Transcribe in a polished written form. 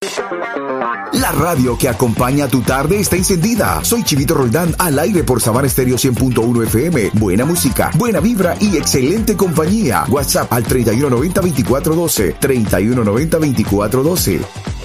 La radio que acompaña tu tarde está encendida. Soy Chivito Roldán, al aire por Sabana Estéreo 100.1 FM. Buena música, buena vibra y excelente compañía. WhatsApp al 3190-2412. 3190-2412.